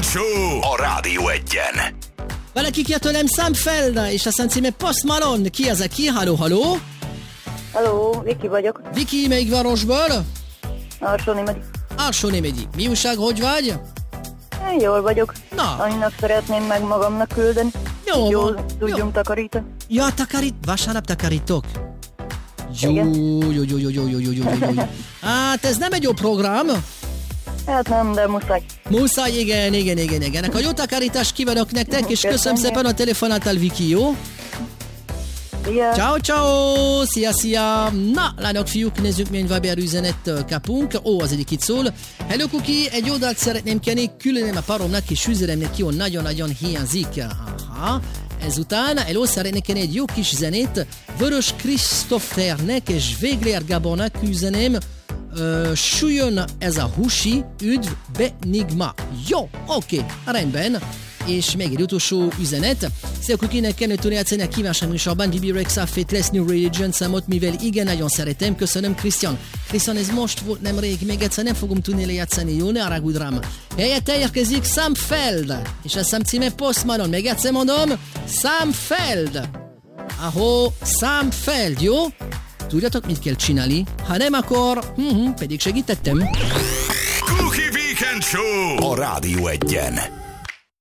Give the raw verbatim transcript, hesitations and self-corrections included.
Weekend Show a Rádió Egyen. Valaki kért tőlem Sam Feld, és aztán címe Post Malone. Ki az, aki? Halló, halló? Halló, Viki vagyok. Viki, melyik városból? Alsó-Némegyi. Alsó-Némegyi. Mi újság, hogy vagy? Én jól vagyok. Na. Annak szeretném meg magamnak küldeni. Jó, jól van. tudjunk Jó. takarítani. Ja, takarít. Vasárnap takarítok. Jó, Igen. jó, jó, jó, jó, jó, jó, jó, jó. Hát ez nem egy jó program. Hát nem, de muszáj. Muszáj, igen, igen, igen, igen. A jó takarítást kívánok nektek, és köszönöm szépen a telefonáltál, Viki, jó? Szia. Ciao, ciao! Szia, szia! Na, lányok, fiúk, nézzük, milyen Viber üzenet kapunk. Ó, az egyik itt szól. Hello, Kuki, egy oldalt szeretném kérni, különöm a paromnak és üzeremnek jó, nagyon-nagyon hiányzik. Aha. Ezután, hello, szeretnék kérni egy jó kis zenét. Vörös Krisztófernek és Végler Gábornak üzenem. Uh, súlyon ez a husi, üdv, Benigma. Jó, oké, okay, rendben. És még egy utolsó üzenet. Szia, Kukinek kellene tudni játszani a kíváncsi műsorban Bibi Rexha Faithless New Religion számot, mivel igen, nagyon szeretem. Köszönöm, Krisztián. Krisztián, ez most volt nemrég, még egyszer nem fogom tudni lejátszani, jó? Ne haragudj rám. Helyette érkezik Sam Feld, és a szám címe Post Malone. Még egyszer mondom, Sam Feld. Ahó, Sam Feld, jó? Tudjátok, mit kell csinálni? Ha nem, akkor hm, hm, pedig segítettem. Cookie Weekend Show a Rádió Egyen.